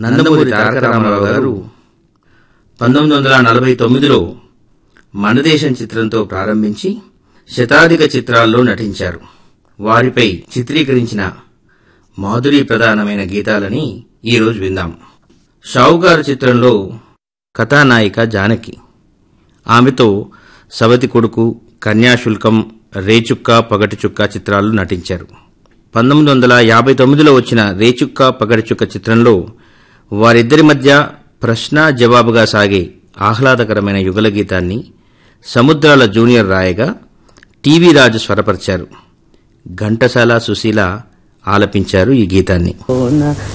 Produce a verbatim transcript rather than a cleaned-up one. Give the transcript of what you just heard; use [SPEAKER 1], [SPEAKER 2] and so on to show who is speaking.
[SPEAKER 1] నందమూరి తారక రామారావు గారు పంతొమ్మిది వందల నలభై తొమ్మిదిలో మనదేశం చిత్రంతో ప్రారంభించి శతాధిక చిత్రాల్లో నటించారు. వారిపై చిత్రీకరించిన మాధురీ ప్రధానమైన గీతాలని ఈరోజు విందాం. షావుకారు చిత్రంలో కథానాయిక జానకి. ఆమెతో సవతి కొడుకు, కన్యాశుల్కం, రేచుక్క పగటిచుక్క చిత్రాల్లో నటించారు. పంతొమ్మిది వందల యాభై తొమ్మిదిలో వచ్చిన రేచుక్క పగటిచుక్క చిత్రంలో వారిద్దరి మధ్య ప్రశ్న జవాబుగా సాగే ఆహ్లాదకరమైన యుగల గీతాన్ని సముద్రాల జూనియర్ రాయగా టీవీ రాజు స్వరపరిచారు. ఘంటసాల, సుశీల ఆలపించారు ఈ గీతాన్ని.